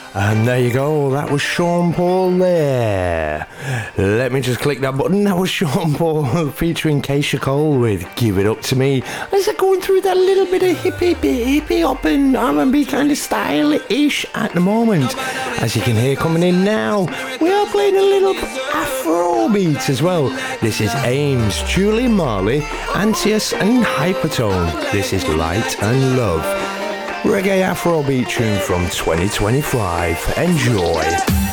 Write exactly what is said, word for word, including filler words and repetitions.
And there you go, that was Sean Paul there. Let me just click that button. That was Sean Paul featuring Keisha Cole with Give It Up To Me. As they're going through that little bit of hippie, hippie up and R and B kind of style-ish at the moment. As you can hear coming in now, we are playing a little Afro beat as well. This is Ames, Julie Marley, Antius and Hypertone. This is Light and Love. Reggae Afrobeat tune from twenty twenty-five. Enjoy.